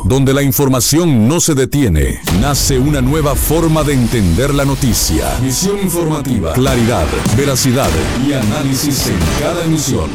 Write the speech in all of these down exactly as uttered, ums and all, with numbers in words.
donde la información no se detiene, nace una nueva forma de entender la noticia. Visión informativa, claridad, veracidad y análisis en cada emisión.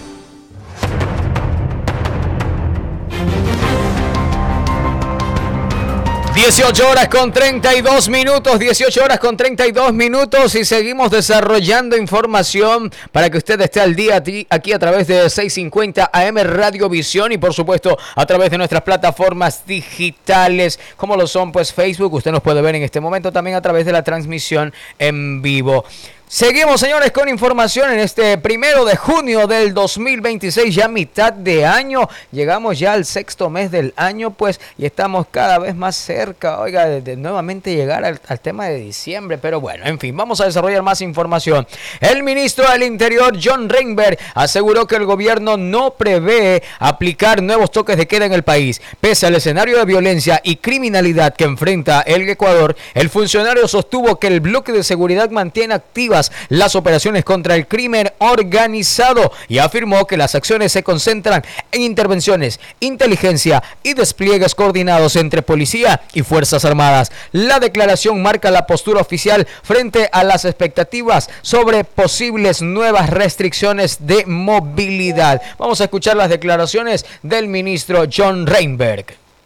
dieciocho horas con treinta y dos minutos, dieciocho horas con treinta y dos minutos y seguimos desarrollando información para que usted esté al día aquí a través de seiscientos cincuenta A M Radio Visión y por supuesto a través de nuestras plataformas digitales como lo son pues Facebook, usted nos puede ver en este momento también a través de la transmisión en vivo. Seguimos, señores, con información en este primero de junio del dos mil veintiséis, ya mitad de año. Llegamos ya al sexto mes del año, pues, y estamos cada vez más cerca, oiga, de, de nuevamente llegar al, al tema de diciembre. Pero bueno, en fin, vamos a desarrollar más información. El ministro del Interior, John Reinberg, aseguró que el gobierno no prevé aplicar nuevos toques de queda en el país. Pese al escenario de violencia y criminalidad que enfrenta el Ecuador, el funcionario sostuvo que el bloque de seguridad mantiene activa las operaciones contra el crimen organizado y afirmó que las acciones se concentran en intervenciones, inteligencia y despliegues coordinados entre policía y Fuerzas Armadas. La declaración marca la postura oficial frente a las expectativas sobre posibles nuevas restricciones de movilidad. Vamos a escuchar las declaraciones del ministro John Reinberg.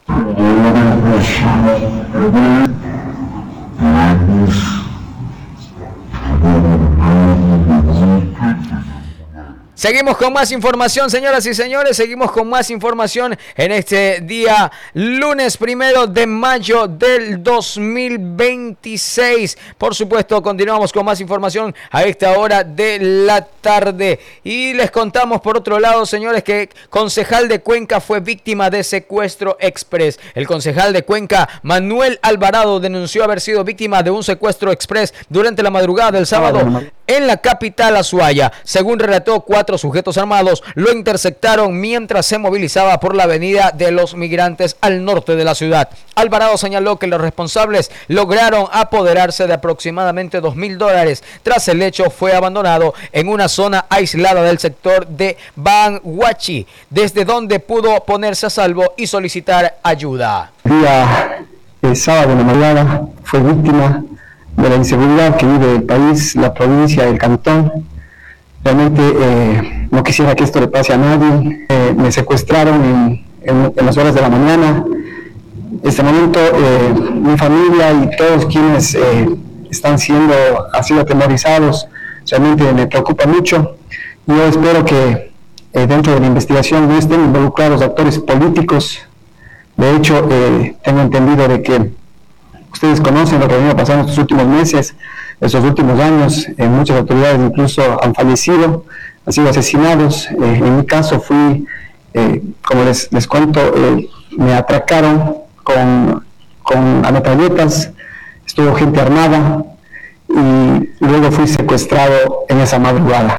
Seguimos con más información, señoras y señores, seguimos con más información en este día lunes primero de mayo del dos mil veintiséis. Por supuesto, continuamos con más información a esta hora de la tarde. Y les contamos por otro lado, señores, que concejal de Cuenca fue víctima de secuestro express. El concejal de Cuenca, Manuel Alvarado, denunció haber sido víctima de un secuestro express durante la madrugada del sábado en la capital Azuaya. Según relató, cuatro sujetos armados lo interceptaron mientras se movilizaba por la avenida de los Migrantes al norte de la ciudad. Alvarado señaló que los responsables lograron apoderarse de aproximadamente dos mil dólares. Tras el hecho, fue abandonado en una zona aislada del sector de Banhuachi, desde donde pudo ponerse a salvo y solicitar ayuda. El día el sábado en la madrugada fue víctima de la inseguridad que vive el país, la provincia, el cantón. Realmente eh, no quisiera que esto le pase a nadie. Eh, me secuestraron en, en, en las horas de la mañana. En este momento eh, mi familia y todos quienes eh, están siendo así atemorizados, realmente me preocupa mucho. Yo espero que eh, dentro de la investigación no estén involucrados actores políticos. De hecho, eh, tengo entendido de que ustedes conocen lo que ha venido pasando estos últimos meses, estos últimos años. Eh, muchas autoridades incluso han fallecido, han sido asesinados. Eh, en mi caso fui, eh, como les, les cuento, eh, me atracaron con, con ametralletas, estuvo gente armada y luego fui secuestrado en esa madrugada.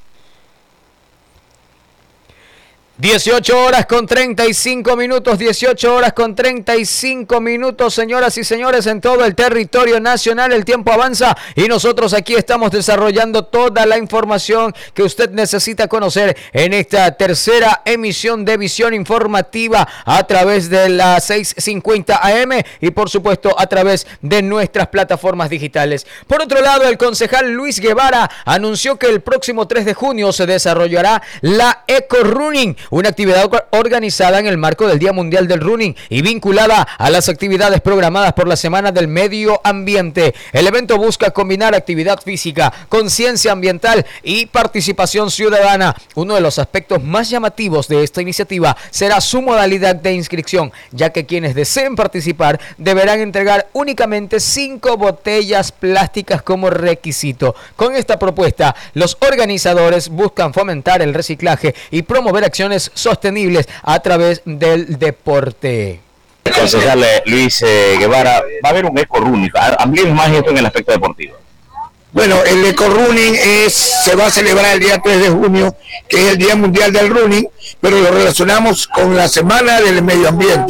dieciocho horas con treinta y cinco minutos, dieciocho horas con treinta y cinco minutos, señoras y señores, en todo el territorio nacional. El tiempo avanza y nosotros aquí estamos desarrollando toda la información que usted necesita conocer en esta tercera emisión de Visión Informativa a través de la seiscientos cincuenta A M y por supuesto a través de nuestras plataformas digitales. Por otro lado, el concejal Luis Guevara anunció que el próximo tres de junio se desarrollará la Eco Running, una actividad organizada en el marco del Día Mundial del Running y vinculada a las actividades programadas por la Semana del Medio Ambiente. El evento busca combinar actividad física, conciencia ambiental y participación ciudadana. Uno de los aspectos más llamativos de esta iniciativa será su modalidad de inscripción, ya que quienes deseen participar deberán entregar únicamente cinco botellas plásticas como requisito. Con esta propuesta, los organizadores buscan fomentar el reciclaje y promover acciones sostenibles a través del deporte. Concejal Luis eh, Guevara, va a haber un eco running. Amplíen más esto en el aspecto deportivo. Bueno, el eco running es, se va a celebrar el día tres de junio, que es el Día Mundial del Running, pero lo relacionamos con la Semana del Medio Ambiente.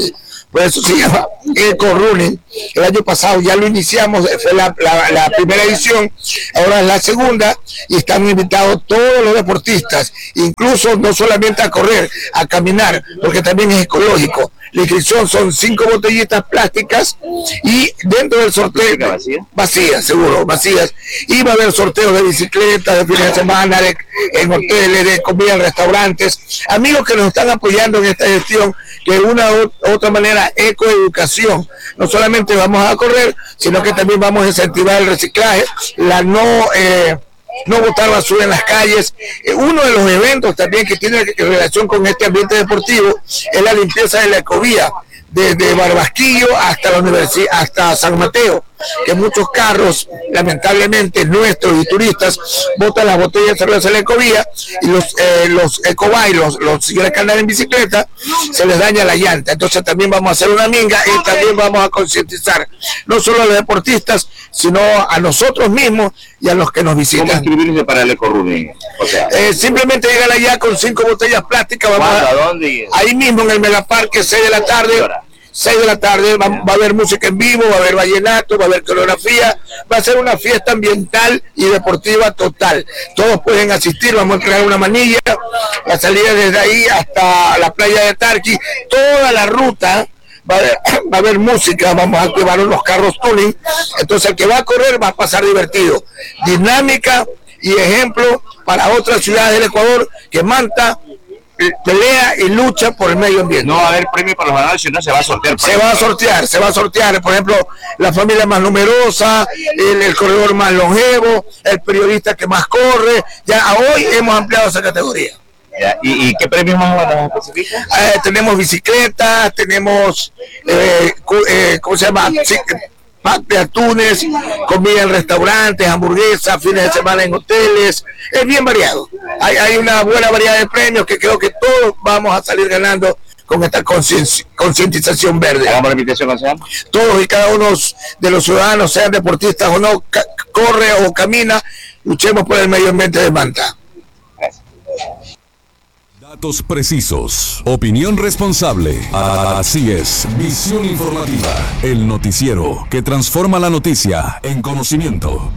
por eso se llama eco-running. El año pasado ya lo iniciamos, fue la, la, la primera edición, ahora es la segunda, y están invitados todos los deportistas, incluso no solamente a correr, a caminar, porque también es ecológico. La inscripción son cinco botellitas plásticas y dentro del sorteo vacías, vacías seguro, vacías, y va a haber sorteos de bicicletas, de fines de semana, de, en hoteles, de comida en restaurantes. Amigos que nos están apoyando en esta gestión, que de una u otra manera ecoeducación, no solamente vamos a correr, sino que también vamos a incentivar el reciclaje, la no eh, no botar basura en las calles. Eh, uno de los eventos también que tiene relación con este ambiente deportivo es la limpieza de la ecovía, desde Barbasquillo hasta la universidad, hasta San Mateo, que muchos carros, lamentablemente nuestros y turistas, botan las botellas de cerveza en la ecovía, y los eh, los ecobay, los, los señores que andan en bicicleta, se les daña la llanta. Entonces también vamos a hacer una minga y también vamos a concientizar no solo a los deportistas, sino a nosotros mismos y a los que nos visitan. ¿Cómo inscribirse para el eco-running? O sea, eh, simplemente llegan allá con cinco botellas plásticas. Vamos a, ¿dónde? Ahí mismo en el Megaparque, seis de la tarde. seis de la tarde va, va a haber música en vivo, va a haber vallenato, va a haber coreografía, va a ser una fiesta ambiental y deportiva total. Todos pueden asistir, vamos a crear una manilla, la salida desde ahí hasta la playa de Tarqui, toda la ruta. Va a, haber, va a haber música, vamos a activar unos carros tuning, entonces el que va a correr va a pasar divertido. Dinámica y ejemplo para otras ciudades del Ecuador, que Manta pelea y lucha por el medio ambiente. No va a haber premio para los ganadores, sino se va a sortear. Se va a sortear, se va a sortear, por ejemplo, la familia más numerosa, el, el corredor más longevo, el periodista que más corre. Ya hoy hemos ampliado esa categoría. Ya, ¿y, ¿Y qué premios más van a especificar? Eh, tenemos bicicletas, tenemos, eh, eh, ¿cómo se llama? Sí, pack de atunes, comida en restaurantes, hamburguesas, fines de semana en hoteles. Es bien variado. Hay, hay una buena variedad de premios que creo que todos vamos a salir ganando con esta concientización verde. ¿Hagamos la invitación, José? Todos y cada uno de los ciudadanos, sean deportistas o no, corre o camina, luchemos por el medio ambiente de Manta. Gracias. Datos precisos, opinión responsable. Así es, Visión Informativa, el noticiero que transforma la noticia en conocimiento.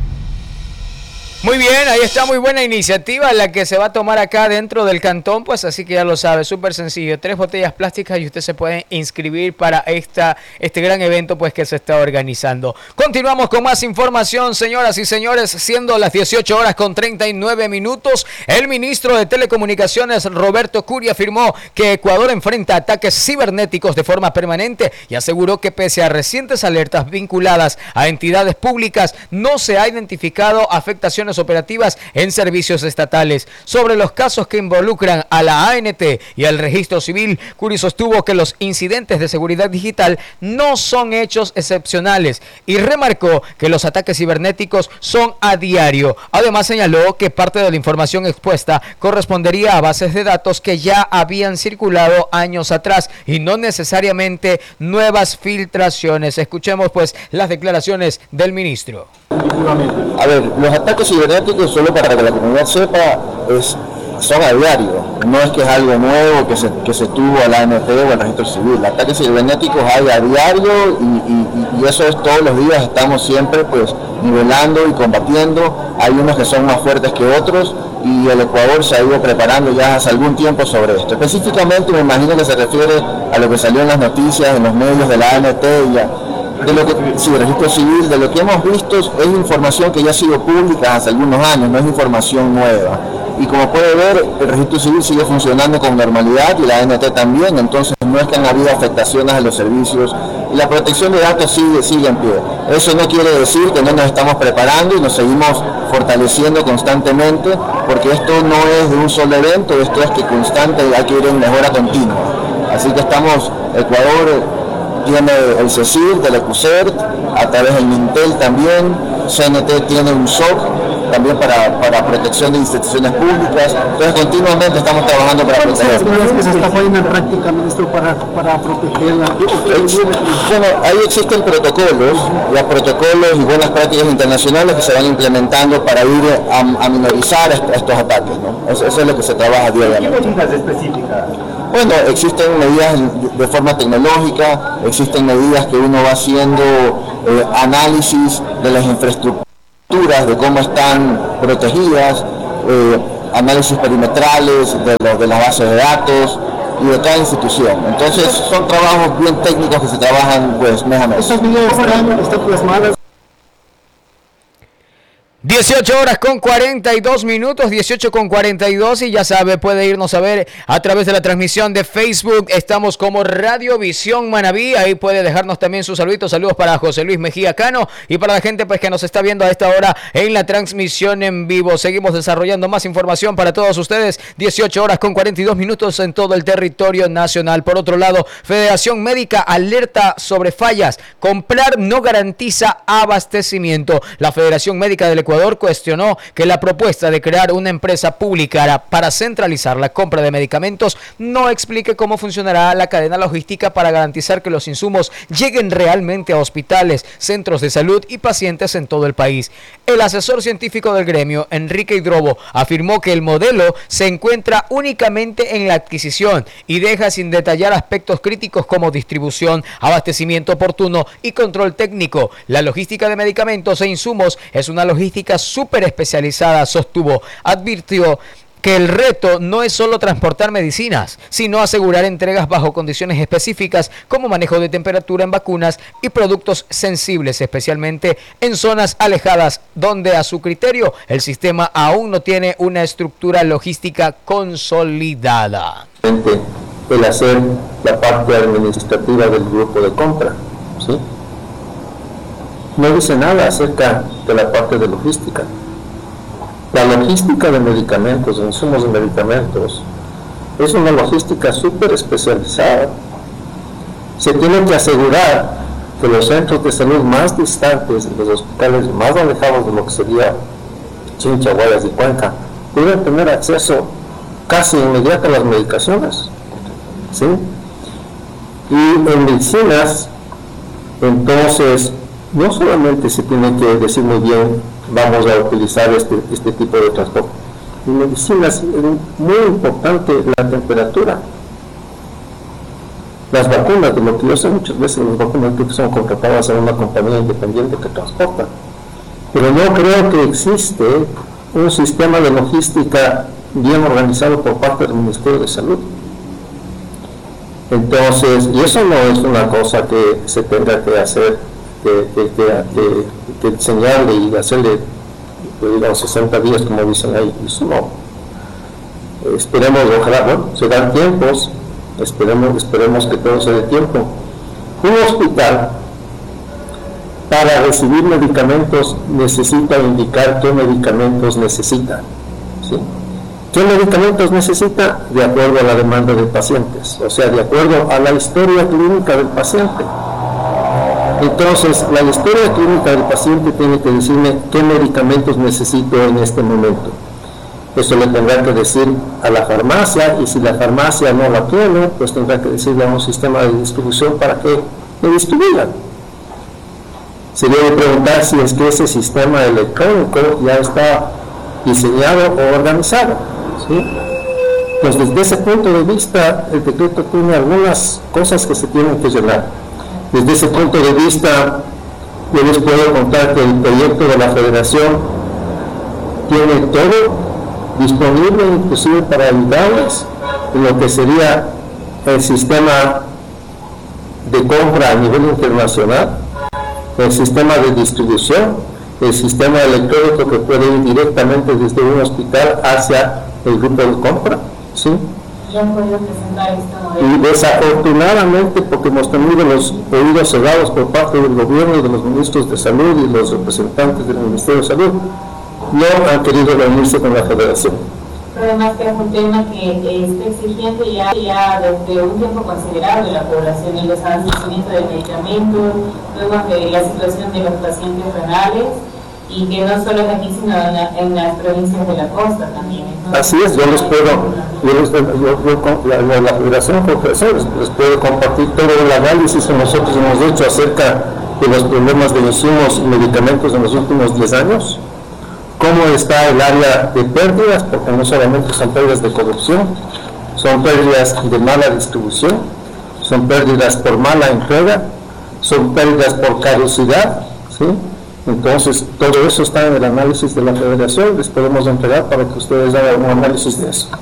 Muy bien, ahí está, muy buena iniciativa la que se va a tomar acá dentro del cantón, pues así que ya lo sabe, súper sencillo, tres botellas plásticas y usted se puede inscribir para esta, este gran evento pues que se está organizando. Continuamos con más información, señoras y señores, siendo las dieciocho horas con treinta y nueve minutos, el ministro de Telecomunicaciones Roberto Curia afirmó que Ecuador enfrenta ataques cibernéticos de forma permanente y aseguró que pese a recientes alertas vinculadas a entidades públicas, no se ha identificado afectaciones operativas en servicios estatales. Sobre los casos que involucran a la A N T y al registro civil, Curi sostuvo que los incidentes de seguridad digital no son hechos excepcionales y remarcó que los ataques cibernéticos son a diario. Además señaló que parte de la información expuesta correspondería a bases de datos que ya habían circulado años atrás y no necesariamente nuevas filtraciones. Escuchemos pues las declaraciones del ministro. A ver, los ataques cibernéticos, solo para que la comunidad sepa, es, son a diario. No es que es algo nuevo que se, que se tuvo a la A N T o al registro civil. Ataques cibernéticos hay a diario y, y, y eso es todos los días. Estamos siempre pues nivelando y combatiendo. Hay unos que son más fuertes que otros y el Ecuador se ha ido preparando ya hace algún tiempo sobre esto. Específicamente me imagino que se refiere a lo que salió en las noticias, en los medios de la A N T y ya. De lo que, sí, el registro civil, de lo que hemos visto es información que ya ha sido pública hace algunos años, no es información nueva. Y como puede ver, el registro civil sigue funcionando con normalidad y la A N T también, entonces no es que han habido afectaciones a los servicios y la protección de datos sigue, sigue en pie. Eso no quiere decir que no nos estamos preparando y nos seguimos fortaleciendo constantemente, porque esto no es de un solo evento, esto es que constante hay que ir en mejora continua. Así que estamos, Ecuador tiene el CECIR, del ECUCERT, a través del MINTEL también, C N T tiene un S O C también para, para protección de instituciones públicas, entonces continuamente estamos trabajando para proteger. ¿Cuáles que se está poniendo en práctica, ministro, para, para protegerla? Bueno, ahí existen protocolos, ya protocolos y buenas prácticas internacionales que se van implementando para ir a, a minorizar est estos ataques, ¿no? Eso, eso es lo que se trabaja diariamente. ¿Qué políticas específicas? Bueno, existen medidas de forma tecnológica, existen medidas que uno va haciendo eh, análisis de las infraestructuras, de cómo están protegidas, eh, análisis perimetrales de, lo, de las bases de datos y de cada institución. Entonces son trabajos bien técnicos que se trabajan pues mes a mes. Esas medidas están, están plasmadas. dieciocho horas con cuarenta y dos minutos, dieciocho con cuarenta y dos, y ya sabe, puede irnos a ver a través de la transmisión de Facebook. Estamos como Radio Visión Manabí, ahí puede dejarnos también sus saluditos, saludos para José Luis Mejía Cano y para la gente pues que nos está viendo a esta hora en la transmisión en vivo. Seguimos desarrollando más información para todos ustedes, dieciocho horas con cuarenta y dos minutos en todo el territorio nacional. Por otro lado, Federación Médica alerta sobre fallas, comprar no garantiza abastecimiento. La Federación Médica del Ecuador cuestionó que la propuesta de crear una empresa pública para centralizar la compra de medicamentos no explique cómo funcionará la cadena logística para garantizar que los insumos lleguen realmente a hospitales, centros de salud y pacientes en todo el país. El asesor científico del gremio, Enrique Hidrobo, afirmó que el modelo se encuentra únicamente en la adquisición y deja sin detallar aspectos críticos como distribución, abastecimiento oportuno y control técnico. La logística de medicamentos e insumos es una logística súper especializada, sostuvo. Advirtió que el reto no es solo transportar medicinas, sino asegurar entregas bajo condiciones específicas como manejo de temperatura en vacunas y productos sensibles, especialmente en zonas alejadas donde a su criterio el sistema aún no tiene una estructura logística consolidada. El hacer la parte administrativa del grupo de compra, ¿sí? No dice nada acerca de la parte de logística. La logística de medicamentos, de insumos de medicamentos, es una logística súper especializada. Se tiene que asegurar que los centros de salud más distantes, los hospitales más alejados de lo que sería Chincha, Guayas y Cuenca, pueden tener acceso casi inmediato a las medicaciones, ¿sí? Y en medicinas, entonces, no solamente se tiene que decir muy bien, vamos a utilizar este, este tipo de transporte. En medicinas es muy importante la temperatura. Las vacunas, de lo que yo sé muchas veces, las vacunas que son contratadas a una compañía independiente que transporta. Pero no creo que existe un sistema de logística bien organizado por parte del Ministerio de Salud. Entonces, y eso no es una cosa que se tenga que hacer Que, que, que, que enseñarle y hacerle, digamos, sesenta días, como dicen ahí. Eso no. Esperemos, ojalá, bueno, se dan tiempos, esperemos, esperemos que todo se dé tiempo. Un hospital, para recibir medicamentos, necesita indicar qué medicamentos necesita, ¿sí? ¿Qué medicamentos necesita? De acuerdo a la demanda de pacientes, o sea, de acuerdo a la historia clínica del paciente. Entonces, la historia clínica del paciente tiene que decirme qué medicamentos necesito en este momento. Eso le tendrá que decir a la farmacia, y si la farmacia no la tiene, pues tendrá que decirle a un sistema de distribución para que le distribuyan. Se debe preguntar si es que ese sistema electrónico ya está diseñado o organizado, ¿sí? Pues desde ese punto de vista, el decreto tiene algunas cosas que se tienen que llenar. Desde ese punto de vista, yo les puedo contar que el proyecto de la Federación tiene todo disponible, inclusive para ayudarles en lo que sería el sistema de compra a nivel internacional, el sistema de distribución, el sistema electrónico que puede ir directamente desde un hospital hacia el grupo de compra, ¿sí? Y desafortunadamente, porque hemos tenido los oídos cerrados por parte del gobierno, de los ministros de salud y los representantes del Ministerio de Salud, no han querido reunirse con la Federación. Pero además que es un tema que eh, está exigiendo ya, ya desde un tiempo considerable la población, el desabastecimiento de medicamentos, luego de la situación de los pacientes renales, y que no solo es aquí, sino en, la, en las provincias de la costa también. Entonces, así es, yo les puedo, yo les, yo, yo, la, la, la Federación Profesores les puedo compartir todo el análisis que nosotros hemos hecho acerca de los problemas de insumos y medicamentos en los últimos diez años, cómo está el área de pérdidas, porque no solamente son pérdidas de corrupción, son pérdidas de mala distribución, son pérdidas por mala entrega, son pérdidas por caducidad, ¿sí? Entonces, todo eso está en el análisis de la Federación, les podemos entregar para que ustedes hagan un análisis de eso.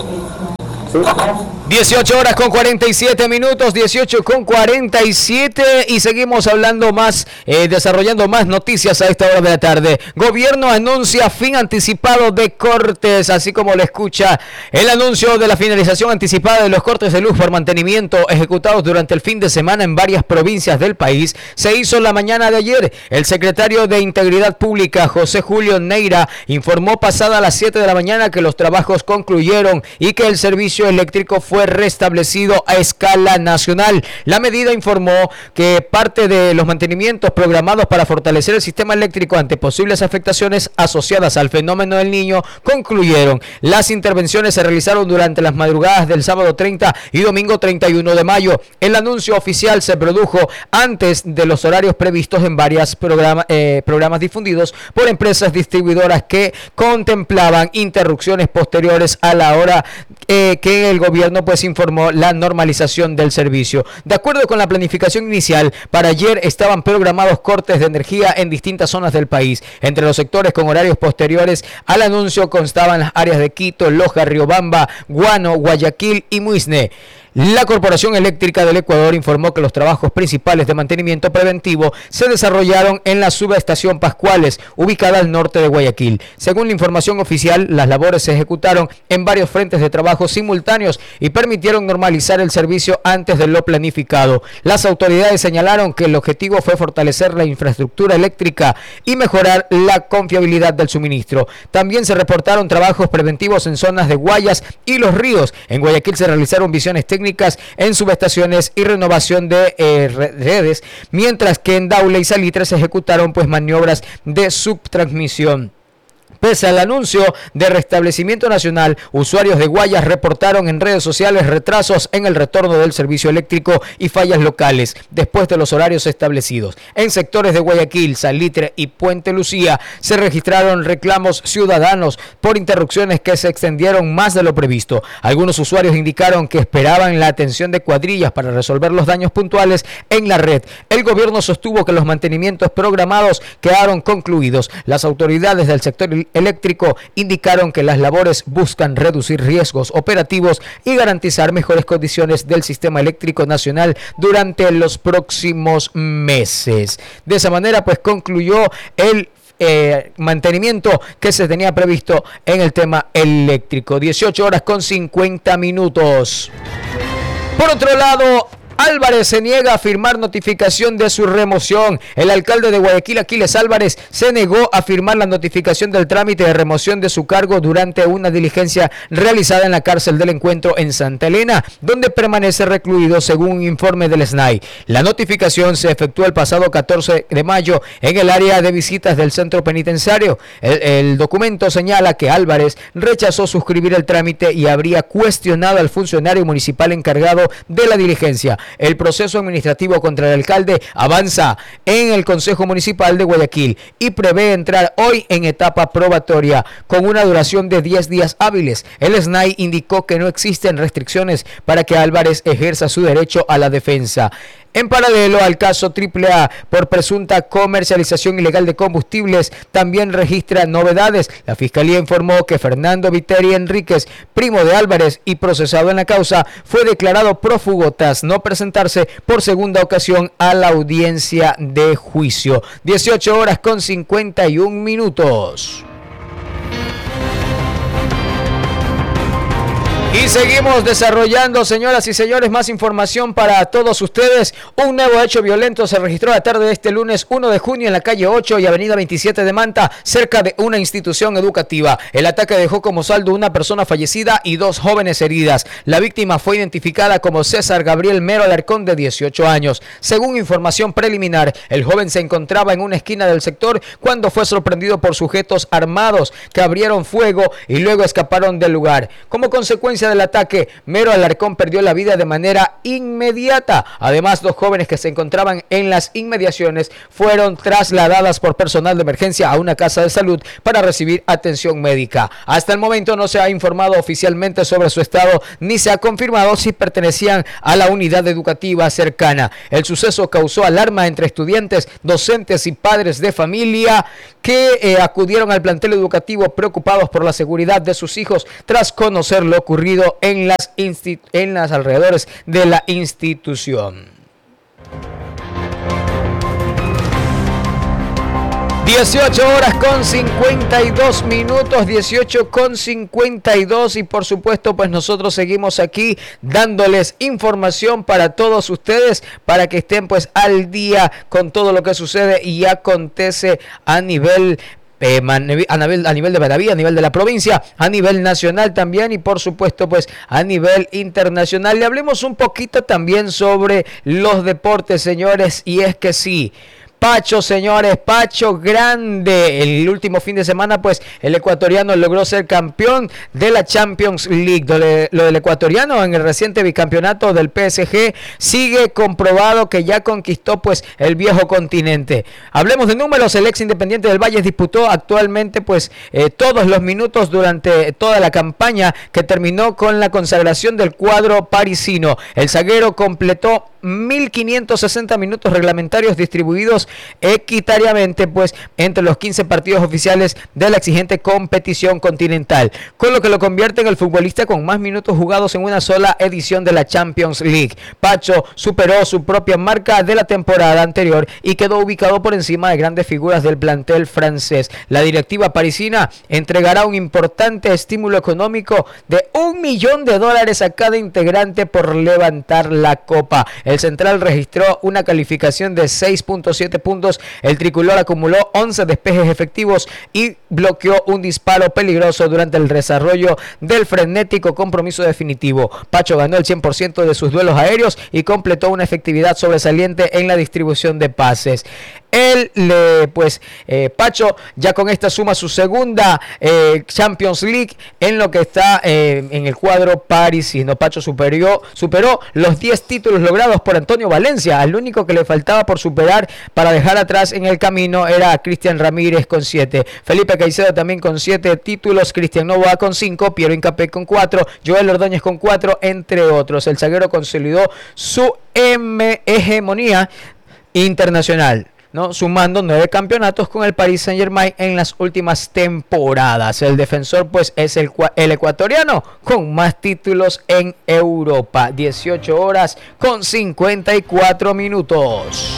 ¿Sí? dieciocho horas con cuarenta y siete minutos, dieciocho con cuarenta y siete, y seguimos hablando más, eh, desarrollando más noticias a esta hora de la tarde. Gobierno anuncia fin anticipado de cortes, así como lo escucha. El anuncio de la finalización anticipada de los cortes de luz por mantenimiento ejecutados durante el fin de semana en varias provincias del país se hizo la mañana de ayer. El secretario de Integridad Pública, José Julio Neira, informó pasada las siete de la mañana que los trabajos concluyeron y que el servicio eléctrico fue restablecido a escala nacional. La medida informó que parte de los mantenimientos programados para fortalecer el sistema eléctrico ante posibles afectaciones asociadas al fenómeno del Niño concluyeron. Las intervenciones se realizaron durante las madrugadas del sábado treinta y domingo treinta y uno de mayo. El anuncio oficial se produjo antes de los horarios previstos en varios programa, eh, programas difundidos por empresas distribuidoras que contemplaban interrupciones posteriores a la hora eh, que el gobierno pues informó la normalización del servicio. De acuerdo con la planificación inicial, para ayer estaban programados cortes de energía en distintas zonas del país. Entre los sectores con horarios posteriores al anuncio constaban las áreas de Quito, Loja, Riobamba, Guano, Guayaquil y Muisne. La Corporación Eléctrica del Ecuador informó que los trabajos principales de mantenimiento preventivo se desarrollaron en la subestación Pascuales, ubicada al norte de Guayaquil. Según la información oficial, las labores se ejecutaron en varios frentes de trabajo simultáneos y permitieron normalizar el servicio antes de lo planificado. Las autoridades señalaron que el objetivo fue fortalecer la infraestructura eléctrica y mejorar la confiabilidad del suministro. También se reportaron trabajos preventivos en zonas de Guayas y Los Ríos. En Guayaquil se realizaron visiones técnicas en subestaciones y renovación de eh, redes, mientras que en Daule y Salitre se ejecutaron pues maniobras de subtransmisión. Pese al anuncio de restablecimiento nacional, usuarios de Guayas reportaron en redes sociales retrasos en el retorno del servicio eléctrico y fallas locales después de los horarios establecidos. En sectores de Guayaquil, Salitre y Puente Lucía se registraron reclamos ciudadanos por interrupciones que se extendieron más de lo previsto. Algunos usuarios indicaron que esperaban la atención de cuadrillas para resolver los daños puntuales en la red. El gobierno sostuvo que los mantenimientos programados quedaron concluidos. Las autoridades del sector eléctrico indicaron que las labores buscan reducir riesgos operativos y garantizar mejores condiciones del sistema eléctrico nacional durante los próximos meses. De esa manera, pues concluyó el eh, mantenimiento que se tenía previsto en el tema eléctrico. dieciocho horas con cincuenta minutos. Por otro lado, Álvarez se niega a firmar notificación de su remoción. El alcalde de Guayaquil, Aquiles Álvarez, se negó a firmar la notificación del trámite de remoción de su cargo durante una diligencia realizada en la cárcel del Encuentro en Santa Elena, donde permanece recluido según un informe del S N A I. La notificación se efectuó el pasado catorce de mayo en el área de visitas del centro penitenciario. El, el documento señala que Álvarez rechazó suscribir el trámite y habría cuestionado al funcionario municipal encargado de la diligencia. El proceso administrativo contra el alcalde avanza en el Consejo Municipal de Guayaquil y prevé entrar hoy en etapa probatoria con una duración de diez días hábiles. El S N A I indicó que no existen restricciones para que Álvarez ejerza su derecho a la defensa. En paralelo al caso triple A por presunta comercialización ilegal de combustibles, también registra novedades. La Fiscalía informó que Fernando Viteri Enríquez, primo de Álvarez y procesado en la causa, fue declarado prófugo tras no presentarse por segunda ocasión a la audiencia de juicio. dieciocho horas con cincuenta y un minutos. Y seguimos desarrollando, señoras y señores, más información para todos ustedes. Un nuevo hecho violento se registró la tarde de este lunes uno de junio en la calle ocho y avenida veintisiete de Manta, cerca de una institución educativa. El ataque dejó como saldo una persona fallecida y dos jóvenes heridas. La víctima fue identificada como César Gabriel Mero Alarcón, de dieciocho años. Según información preliminar, el joven se encontraba en una esquina del sector cuando fue sorprendido por sujetos armados que abrieron fuego y luego escaparon del lugar. Como consecuencia consecuencia del ataque, Mero Alarcón perdió la vida de manera inmediata. Además, dos jóvenes que se encontraban en las inmediaciones fueron trasladadas por personal de emergencia a una casa de salud para recibir atención médica. Hasta el momento no se ha informado oficialmente sobre su estado ni se ha confirmado si pertenecían a la unidad educativa cercana. El suceso causó alarma entre estudiantes, docentes y padres de familia que eh, acudieron al plantel educativo preocupados por la seguridad de sus hijos tras conocer lo ocurrido en las, en las alrededores de la institución. dieciocho horas con cincuenta y dos minutos, dieciocho con cincuenta y dos, y por supuesto pues nosotros seguimos aquí dándoles información para todos ustedes para que estén pues al día con todo lo que sucede y acontece a nivel Eh, a nivel, a nivel de Manaví, a nivel de la provincia, a nivel nacional también y por supuesto pues a nivel internacional. Le hablemos un poquito también sobre los deportes, señores, y es que sí, Pacho, señores, Pacho grande. El último fin de semana, pues, el ecuatoriano logró ser campeón de la Champions League. Lo, de, lo del ecuatoriano en el reciente bicampeonato del P S G sigue comprobado que ya conquistó, pues, el viejo continente. Hablemos de números. El ex Independiente del Valle disputó actualmente, pues, eh, todos los minutos durante toda la campaña que terminó con la consagración del cuadro parisino. El zaguero completó mil quinientos sesenta minutos reglamentarios distribuidos equitariamente pues entre los quince partidos oficiales de la exigente competición continental, con lo que lo convierte en el futbolista con más minutos jugados en una sola edición de la Champions League. Pacho superó su propia marca de la temporada anterior y quedó ubicado por encima de grandes figuras del plantel francés. La directiva parisina entregará un importante estímulo económico de un millón de dólares a cada integrante por levantar la copa. El central registró una calificación de seis punto siete puntos. El tricolor acumuló once despejes efectivos y bloqueó un disparo peligroso durante el desarrollo del frenético compromiso definitivo. Pacho ganó el cien por ciento de sus duelos aéreos y completó una efectividad sobresaliente en la distribución de pases. Él, le, pues, eh, Pacho ya con esta suma su segunda eh, Champions League en lo que está eh, en el cuadro parisino. Pacho superó, superó los diez títulos logrados por Antonio Valencia. Al único que le faltaba por superar para dejar atrás en el camino era Cristian Ramírez con siete. Felipe Caicedo también con siete títulos. Cristian Novoa con cinco. Piero Incapé con cuatro. Joel Ordóñez con cuatro, entre otros. El zaguero consolidó su M hegemonía internacional, ¿no? Sumando nueve campeonatos con el Paris Saint-Germain en las últimas temporadas. El defensor pues es el, el ecuatoriano con más títulos en Europa. dieciocho horas con cincuenta y cuatro minutos.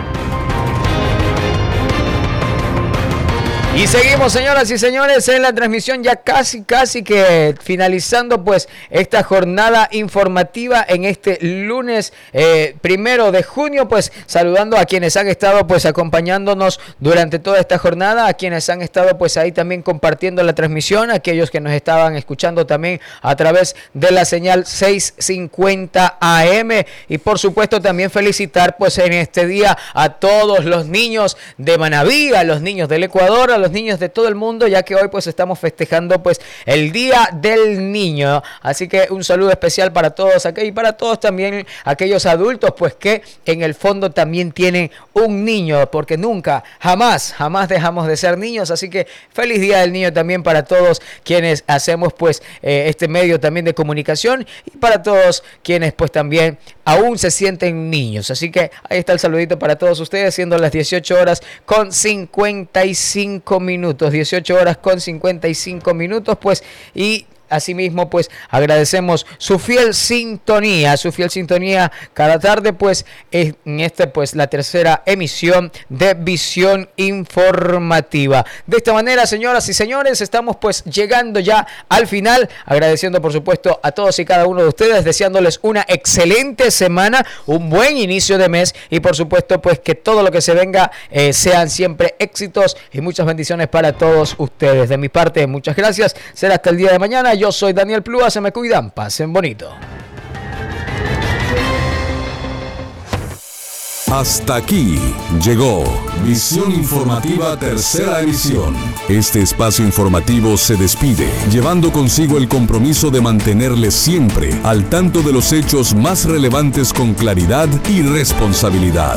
Y seguimos, señoras y señores, en la transmisión ya casi, casi que finalizando pues esta jornada informativa en este lunes eh, primero de junio, pues saludando a quienes han estado pues acompañándonos durante toda esta jornada, a quienes han estado pues ahí también compartiendo la transmisión, a aquellos que nos estaban escuchando también a través de la señal seiscientos cincuenta A M y por supuesto también felicitar pues en este día a todos los niños de Manaví, a los niños del Ecuador, a los niños de todo el mundo, ya que hoy pues estamos festejando pues el Día del Niño, así que un saludo especial para todos aquí y para todos también aquellos adultos pues que en el fondo también tienen un niño, porque nunca, jamás, jamás dejamos de ser niños, así que feliz Día del Niño también para todos quienes hacemos pues eh, este medio también de comunicación y para todos quienes pues también aún se sienten niños, así que ahí está el saludito para todos ustedes, siendo las dieciocho horas con cincuenta y cinco minutos, dieciocho horas con cincuenta y cinco minutos, pues, y asimismo, pues, agradecemos su fiel sintonía, su fiel sintonía cada tarde, pues, en esta, pues, la tercera emisión de Visión Informativa. De esta manera, señoras y señores, estamos, pues, llegando ya al final, agradeciendo, por supuesto, a todos y cada uno de ustedes, deseándoles una excelente semana, un buen inicio de mes y, por supuesto, pues, que todo lo que se venga eh, sean siempre éxitos y muchas bendiciones para todos ustedes. De mi parte, muchas gracias. Será hasta el día de mañana. Yo soy Daniel Plúa, se me cuidan, pasen bonito. Hasta aquí llegó Visión Informativa Tercera Edición. Este espacio informativo se despide, llevando consigo el compromiso de mantenerle siempre al tanto de los hechos más relevantes con claridad y responsabilidad.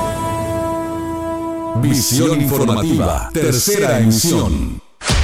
Visión Informativa Tercera Emisión.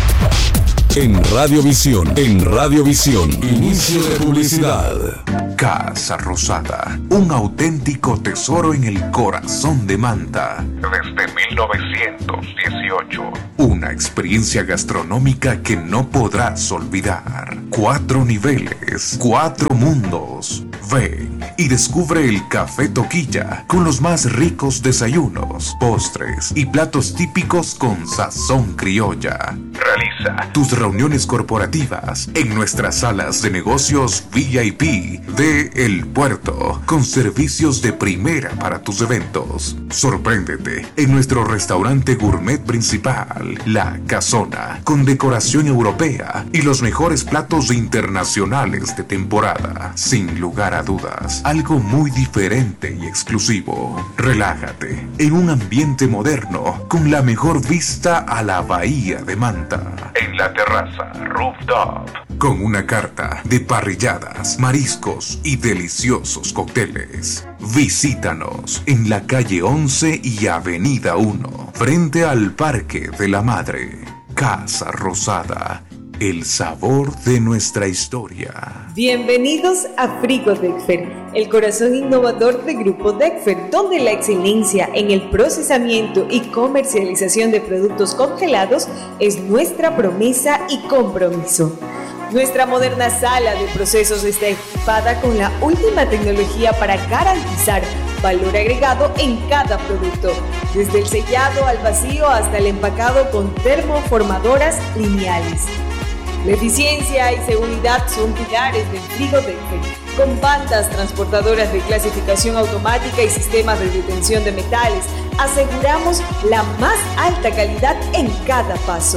En Radiovisión, en Radiovisión, inicio de publicidad. Casa Rosada, un auténtico tesoro en el corazón de Manta. Desde mil novecientos dieciocho. Una experiencia gastronómica que no podrás olvidar. Cuatro niveles, cuatro mundos. Ven y descubre el Café Toquilla con los más ricos desayunos, postres y platos típicos con sazón criolla. Realiza tus reuniones corporativas en nuestras salas de negocios V I P de El Puerto, con servicios de primera para tus eventos. Sorpréndete en nuestro restaurante gourmet principal, La Casona, con decoración europea y los mejores platos internacionales de temporada. Sin lugar a dudas, algo muy diferente y exclusivo. Relájate en un ambiente moderno con la mejor vista a la bahía de Manta. En la terraza rooftop, con una carta de parrilladas, mariscos y deliciosos cócteles. Visítanos en la calle once y avenida uno, frente al Parque de la Madre. Casa Rosada, el sabor de nuestra historia. Bienvenidos a Frigo Dexfer, el corazón innovador de Grupo Dexfer, donde la excelencia en el procesamiento y comercialización de productos congelados es nuestra promesa y compromiso. Nuestra moderna sala de procesos está equipada con la última tecnología para garantizar valor agregado en cada producto, desde el sellado al vacío hasta el empacado con termoformadoras lineales. La eficiencia y seguridad son pilares del Frigo Dexfer, con bandas transportadoras de clasificación automática y sistemas de detención de metales. Aseguramos la más alta calidad en cada paso.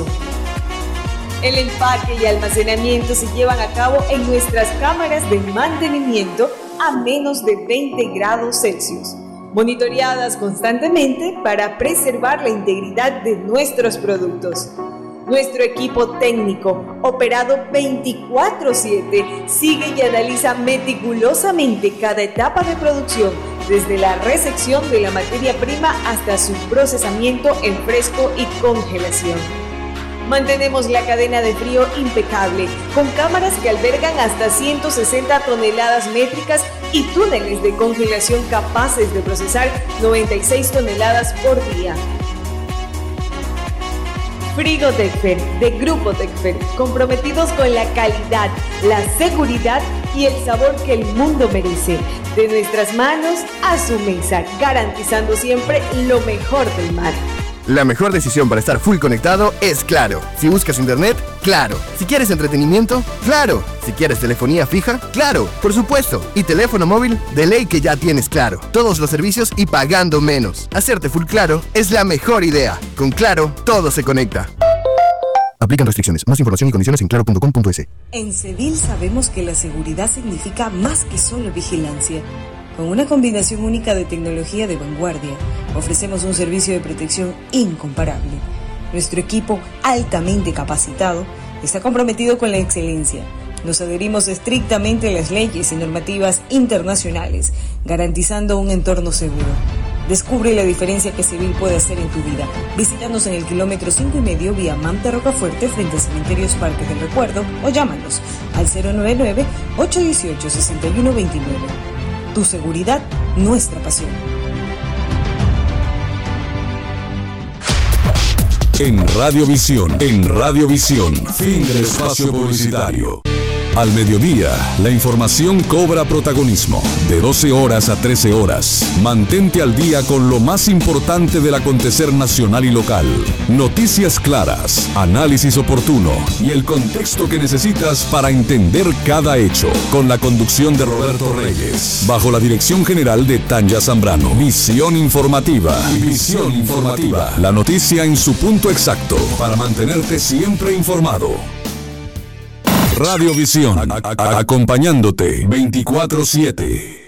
El empaque y almacenamiento se llevan a cabo en nuestras cámaras de mantenimiento a menos de veinte grados Celsius, monitoreadas constantemente para preservar la integridad de nuestros productos. Nuestro equipo técnico, operado veinticuatro siete, sigue y analiza meticulosamente cada etapa de producción, desde la recepción de la materia prima hasta su procesamiento en fresco y congelación. Mantenemos la cadena de frío impecable, con cámaras que albergan hasta ciento sesenta toneladas métricas y túneles de congelación capaces de procesar noventa y seis toneladas por día. Frigo Dexfer, de Grupo Dexfer, comprometidos con la calidad, la seguridad y el sabor que el mundo merece. De nuestras manos a su mesa, garantizando siempre lo mejor del mar. La mejor decisión para estar full conectado es Claro. Si buscas internet, Claro. Si quieres entretenimiento, Claro. Si quieres telefonía fija, Claro, por supuesto. Y teléfono móvil, de ley que ya tienes Claro. Todos los servicios y pagando menos. Hacerte full Claro es la mejor idea. Con Claro, todo se conecta. Aplican restricciones. Más información y condiciones en claro punto com punto es. En Cedil sabemos que la seguridad significa más que solo vigilancia. Con una combinación única de tecnología de vanguardia, ofrecemos un servicio de protección incomparable. Nuestro equipo, altamente capacitado, está comprometido con la excelencia. Nos adherimos estrictamente a las leyes y normativas internacionales, garantizando un entorno seguro. Descubre la diferencia que Cedil puede hacer en tu vida. Visítanos en el kilómetro cinco y medio vía Manta Rocafuerte frente a Cementerios Parques del Recuerdo o llámanos al cero nueve nueve, ocho uno ocho, seis uno dos nueve. Tu seguridad, nuestra pasión. En Radiovisión, en Radiovisión, fin del espacio publicitario. Al mediodía, la información cobra protagonismo. De doce horas a trece horas, mantente al día con lo más importante del acontecer nacional y local. Noticias claras, análisis oportuno y el contexto que necesitas para entender cada hecho. Con la conducción de Roberto Reyes, bajo la dirección general de Tanya Zambrano. Visión informativa. Visión informativa. La noticia en su punto exacto para mantenerte siempre informado. Radiovisión, a- a- acompañándote veinticuatro siete.